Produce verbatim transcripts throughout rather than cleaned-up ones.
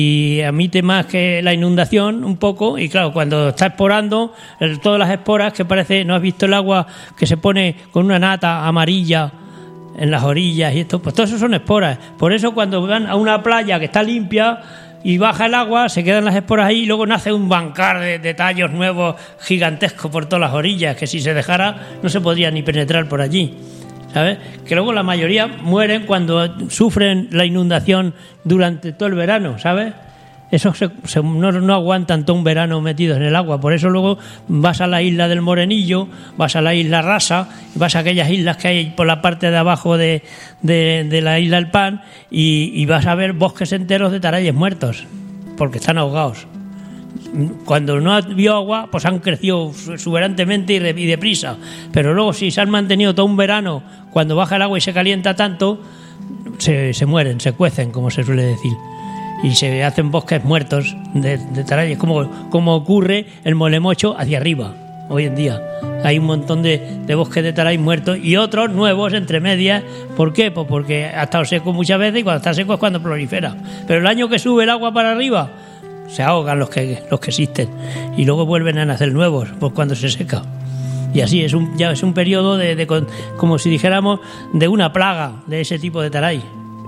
y emite más que la inundación un poco, y claro, cuando está esporando, el, todas las esporas que parece, ¿no has visto el agua que se pone con una nata amarilla en las orillas y esto? Pues todo eso son esporas. Por eso cuando van a una playa que está limpia y baja el agua, se quedan las esporas ahí y luego nace un bancar de, de tallos nuevos gigantescos por todas las orillas, que si se dejara no se podría ni penetrar por allí, ¿sabes? Que luego la mayoría mueren cuando sufren la inundación durante todo el verano, ¿sabes? Esos se, se, no, no aguantan todo un verano metidos en el agua. Por eso luego vas a la isla del Morenillo, vas a la isla Rasa, vas a aquellas islas que hay por la parte de abajo de, de, de la isla El Pan, y, y vas a ver bosques enteros de tarayes muertos, porque están ahogados. Cuando no vio agua, pues han crecido exuberantemente y, de, y deprisa. Pero luego, si se han mantenido todo un verano, cuando baja el agua y se calienta tanto, se, se mueren, se cuecen, como se suele decir. Y se hacen bosques muertos de, de tarayes, como, como ocurre en Molemocho hacia arriba hoy en día. Hay un montón de, de bosques de tarayes muertos y otros nuevos entre medias. ¿Por qué? Pues porque ha estado seco muchas veces, y cuando está seco es cuando prolifera. Pero el año que sube el agua para arriba, se ahogan los que, los que existen, y luego vuelven a nacer nuevos pues cuando se seca. Y así es un, ya es un periodo de, de, como si dijéramos, de una plaga de ese tipo de taray.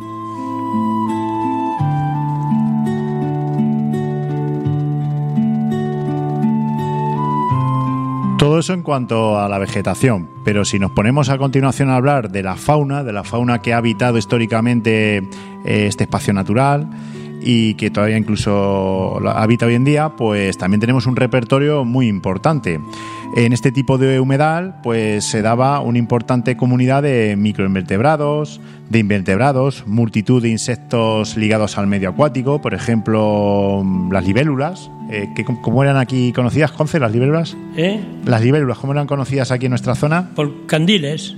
Todo eso en cuanto a la vegetación, pero si nos ponemos a continuación a hablar de la fauna, de la fauna que ha habitado históricamente eh, este espacio natural y que todavía incluso habita hoy en día, pues también tenemos un repertorio muy importante. En este tipo de humedal pues se daba una importante comunidad de microinvertebrados, de invertebrados, multitud de insectos ligados al medio acuático, por ejemplo las libélulas, eh, que ¿cómo eran aquí conocidas, Conce, las libélulas? ¿Eh? Las libélulas, ¿cómo eran conocidas aquí en nuestra zona? Por candiles.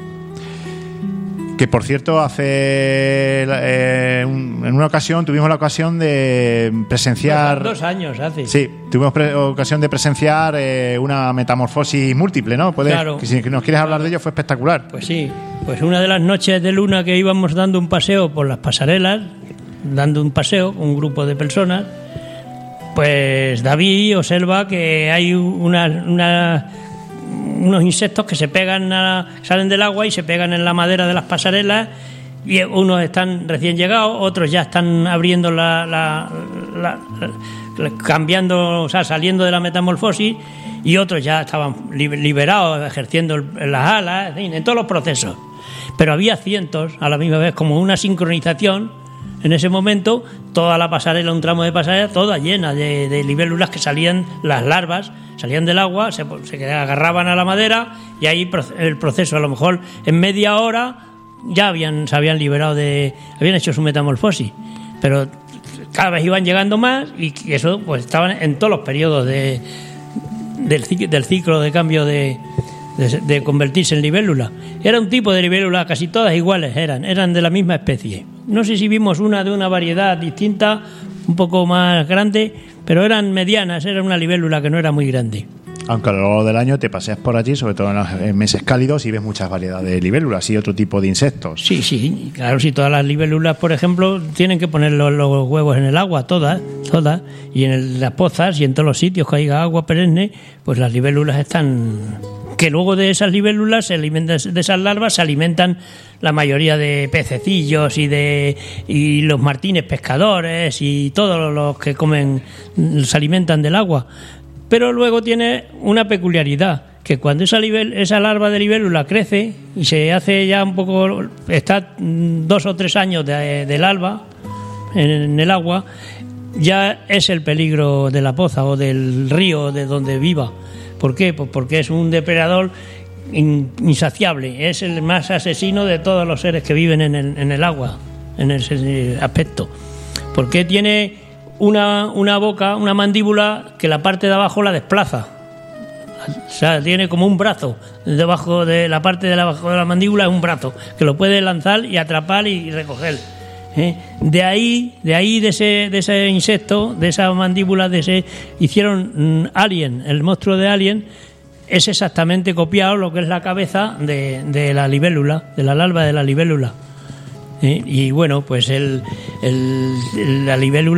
Que por cierto, hace eh, un, en una ocasión tuvimos la ocasión de presenciar... Pues dos años hace. Sí, tuvimos pre- ocasión de presenciar eh, una metamorfosis múltiple, ¿no? ¿Puedes, claro. Que si nos quieres hablar de ello, fue espectacular. Pues sí, pues una de las noches de luna que íbamos dando un paseo por las pasarelas, dando un paseo, un grupo de personas, pues David observa que hay una... una unos insectos que se pegan a, salen del agua y se pegan en la madera de las pasarelas, y unos están recién llegados, otros ya están abriendo la, la, la, la cambiando, o sea, saliendo de la metamorfosis, y otros ya estaban liberados, ejerciendo las alas, en fin, en todos los procesos. Pero había cientos a la misma vez, como una sincronización. En ese momento, toda la pasarela, un tramo de pasarela, toda llena de, de libélulas que salían, las larvas, salían del agua, se, se agarraban a la madera, y ahí el proceso, a lo mejor en media hora, ya habían, se habían liberado de... habían hecho su metamorfosis. Pero cada vez iban llegando más, y eso pues estaban en todos los periodos de, del, del ciclo de cambio de... De, de convertirse en libélula. Era un tipo de libélula, casi todas iguales eran, eran de la misma especie. No sé si vimos una de una variedad distinta, un poco más grande, pero eran medianas, era una libélula que no era muy grande. Aunque a lo largo del año te paseas por allí, sobre todo en los meses cálidos, y ves muchas variedades de libélulas y otro tipo de insectos. Sí, sí, claro, si todas las libélulas, por ejemplo, tienen que poner los, los huevos en el agua, todas, todas, y en el, las pozas y en todos los sitios que haya agua perenne, pues las libélulas están... que luego de esas libélulas, se alimentan, de esas larvas, se alimentan la mayoría de pececillos y de y los martines pescadores y todos los que comen, se alimentan del agua. Pero luego tiene una peculiaridad, que cuando esa, libel, esa larva de libélula crece y se hace ya un poco, está dos o tres años de, del alba en, en el agua, ya es el peligro de la poza o del río de donde viva. ¿Por qué? Pues porque es un depredador insaciable, es el más asesino de todos los seres que viven en el, en el agua, en ese aspecto. Porque tiene una, una boca, una mandíbula que la parte de abajo la desplaza. O sea, tiene como un brazo debajo de la parte de abajo de la mandíbula, es un brazo que lo puede lanzar y atrapar y recoger. ¿Eh? De ahí, de ahí de ese, de ese insecto, de esa mandíbula, de ese hicieron mm, Alien, el monstruo de Alien, es exactamente copiado lo que es la cabeza de, de la libélula, de la larva de la libélula. ¿Eh? Y bueno, pues el, el, la libélula